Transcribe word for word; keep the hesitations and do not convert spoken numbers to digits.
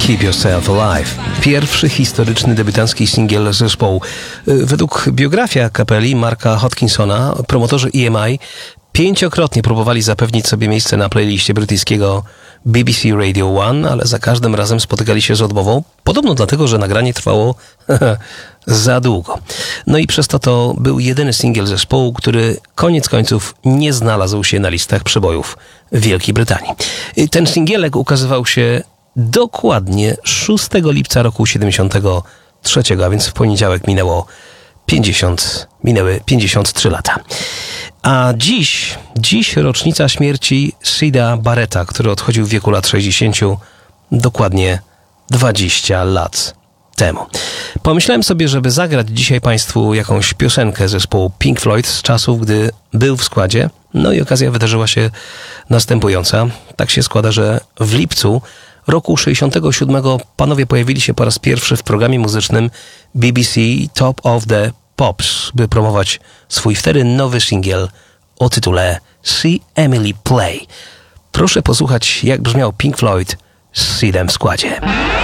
Keep Yourself Alive. Pierwszy historyczny debiutancki singiel zespołu. Według biografii kapeli Marka Hodkinsona, promotorzy E M I pięciokrotnie próbowali zapewnić sobie miejsce na playliście brytyjskiego B B C Radio One, ale za każdym razem spotykali się z odmową, podobno dlatego, że nagranie trwało za długo. No i przez to to był jedyny singiel zespołu, który koniec końców nie znalazł się na listach przebojów Wielkiej Brytanii. Ten singielek ukazywał się dokładnie szóstego lipca roku siedemdziesiątego trzeciego, a więc w poniedziałek minęło pięćdziesiąt, minęły pięćdziesiąt trzy lata. A dziś, dziś rocznica śmierci Sida Barretta, który odchodził w wieku lat sześćdziesięciu, dokładnie dwadzieścia lat temu. Pomyślałem sobie, żeby zagrać dzisiaj Państwu jakąś piosenkę zespołu Pink Floyd z czasów, gdy był w składzie. No i okazja wydarzyła się następująca. Tak się składa, że w lipcu roku sześćdziesiątego siódmego panowie pojawili się po raz pierwszy w programie muzycznym B B C Top of the Pops, by promować swój wtedy nowy singiel o tytule See Emily Play. Proszę posłuchać, jak brzmiał Pink Floyd z Sidem w składzie.